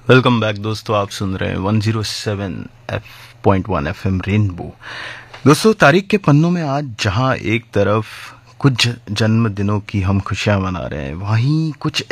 Welcome back दोस्तों, आप सुन रहे हैं 107.1 FM रेनबो। दोस्तों, तारीख के पन्नों में आज जहां एक तरफ कुछ जन्मदिनों की हम खुशियां मना रहे हैं, वहीं कुछ